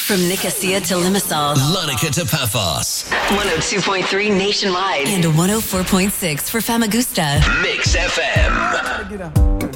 From Nicosia to Limassol, Larnaca to Paphos, 102.3 nationwide, and 104.6 for Famagusta. Mix FM.